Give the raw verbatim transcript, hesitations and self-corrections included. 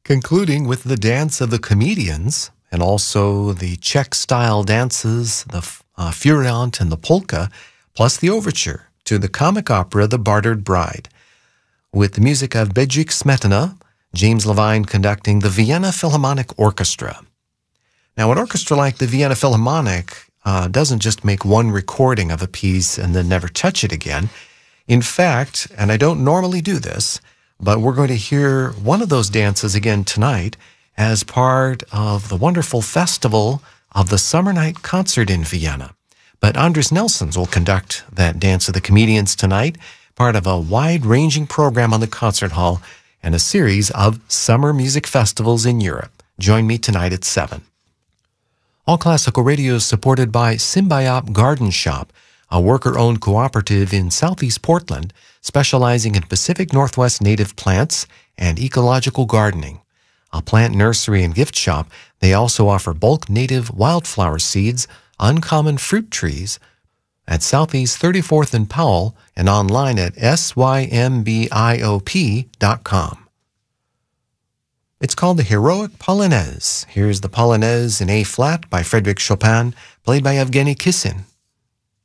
concluding with the Dance of the Comedians and also the Czech-style dances, the uh, Furiant and the Polka, plus the overture to the comic opera The Bartered Bride, with the music of Bedřich Smetana, James Levine conducting the Vienna Philharmonic Orchestra. Now, an orchestra like the Vienna Philharmonic uh, doesn't just make one recording of a piece and then never touch it again. In fact, and I don't normally do this, but we're going to hear one of those dances again tonight as part of the wonderful festival of the Summer Night Concert in Vienna. But Andres Nelsons will conduct that Dance of the Comedians tonight, part of a wide-ranging program on the concert hall and a series of summer music festivals in Europe. Join me tonight at seven. All Classical Radio is supported by Symbiop Garden Shop, a worker-owned cooperative in southeast Portland, specializing in Pacific Northwest native plants and ecological gardening. A plant nursery and gift shop, they also offer bulk native wildflower seeds, uncommon fruit trees, at Southeast thirty-fourth and Powell and online at symbiop dot com. It's called the Heroic Polonaise. Here's the Polonaise in A-flat by Frédéric Chopin, played by Evgeny Kissin.